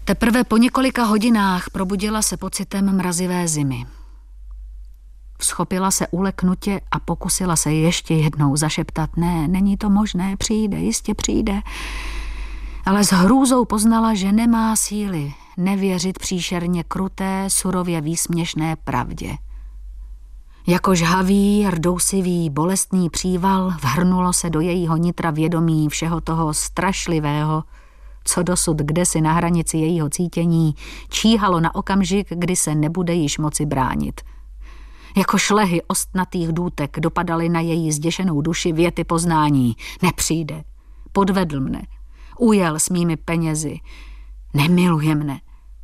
Teprve po několika hodinách probudila se pocitem mrazivé zimy. Vzchopila se uleknutě a pokusila se ještě jednou zašeptat: ne, není to možné, přijde, jistě přijde. Ale s hrůzou poznala, že nemá síly nevěřit příšerně kruté, surově výsměšné pravdě. Jako žhavý, rdousivý, bolestný příval vhrnulo se do jejího nitra vědomí všeho toho strašlivého, co dosud kdesi na hranici jejího cítění číhalo na okamžik, kdy se nebude již moci bránit. Jako šlehy ostnatých důtek dopadaly na její zděšenou duši věty poznání: nepřijde, podvedl mne, ujel s mými penězi, nemiluje mne.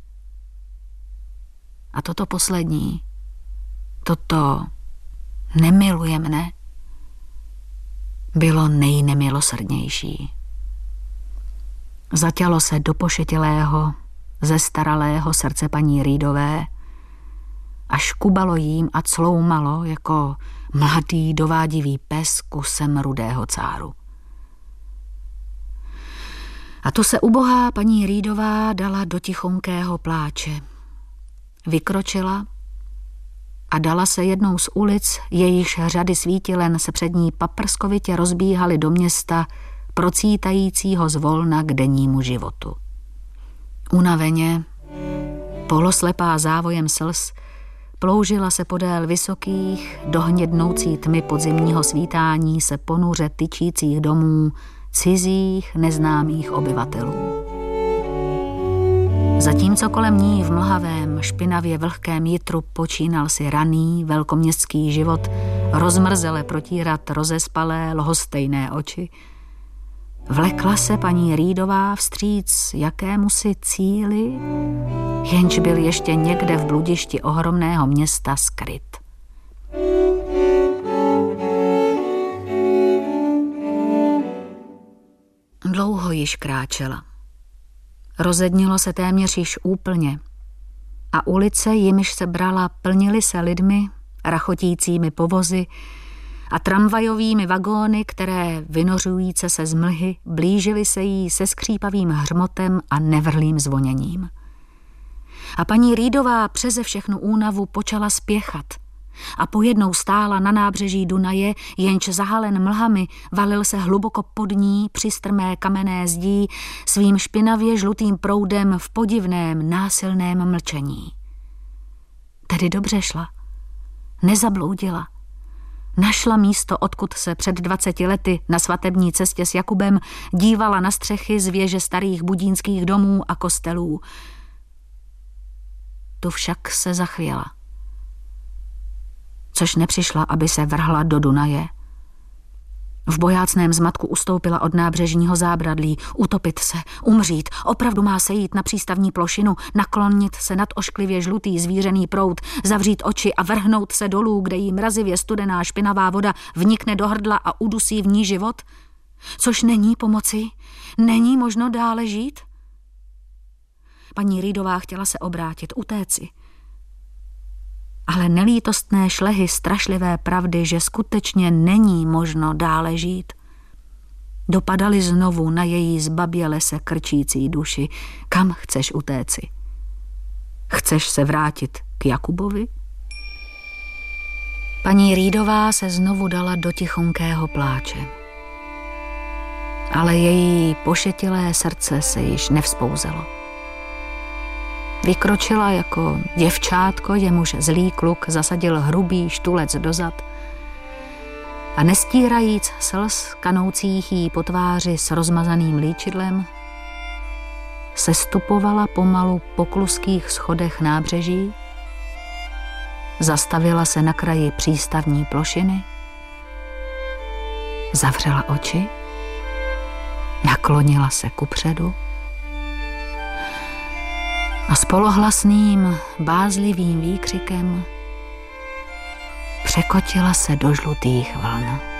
A toto poslední, toto nemiluje mne, bylo nejnemilosrdnější. Zatělo se do pošetilého, zestaralého srdce paní Reedové a škubalo jím a cloumalo jako mladý dovádivý pes kusem rudého cáru. A tu se ubohá paní Reedová dala do tichonkého pláče. Vykročila a dala se jednou z ulic, jejíž řady svítilen se před ní paprskovitě rozbíhaly do města, procítajícího zvolna k dennímu životu. Unaveně, poloslepá závojem slz, ploužila se podél vysokých, dohnědnoucí tmy podzimního svítání se ponuře tyčících domů cizích, neznámých obyvatelů. Zatímco kolem ní v mlhavém, špinavě vlhkém jitru počínal si raný, velkoměstský život rozmrzele protírat rozespalé, lhostejné oči, vlekla se paní Reedová vstříc jakémusi cíli, jenž byl ještě někde v bludišti ohromného města skryt. Dlouho již kráčela. Rozednilo se téměř již úplně a ulice, jimiž se brala, plnily se lidmi, rachotícími povozy a tramvajovými vagóny, které, vynořujíce se z mlhy, blížily se jí se skřípavým hřmotem a nevrlým zvoněním. A paní Reedová přeze všechnu únavu počala spěchat a pojednou stála na nábřeží Dunaje, jenž zahalen mlhami valil se hluboko pod ní při strmé kamenné zdí svým špinavě žlutým proudem v podivném, násilném mlčení. Tedy dobře šla, nezabloudila. Našla místo, odkud se před 20 lety na svatební cestě s Jakubem dívala na střechy z věže starých budínských domů a kostelů. Tu však se zachvěla, což nepřišla, aby se vrhla do Dunaje. V bojácném zmatku ustoupila od nábřežního zábradlí. Utopit se, umřít, opravdu má se jít na přístavní plošinu, naklonit se nad ošklivě žlutý zvířený proud, zavřít oči a vrhnout se dolů, kde jí mrazivě studená špinavá voda vnikne do hrdla a udusí v ní život? Což není pomoci? Není možno dále žít? Paní Reedová chtěla se obrátit, utéci. Ale nelítostné šlehy strašlivé pravdy, že skutečně není možno dále žít, dopadaly znovu na její zbaběle se krčící duši. Kam chceš utéci? Chceš se vrátit k Jakubovi? Paní Reedová se znovu dala do tichonkého pláče. Ale její pošetilé srdce se již nevzpouzelo. Vykročila jako děvčátko, jemuž zlý kluk zasadil hrubý štulec do zad a nestírajíc slz kanoucích jí po tváři s rozmazaným líčidlem, sestupovala pomalu po kluských schodech nábřeží, zastavila se na kraji přístavní plošiny, zavřela oči, naklonila se kupředu a s polohlasným, bázlivým výkřikem překotila se do žlutých vln.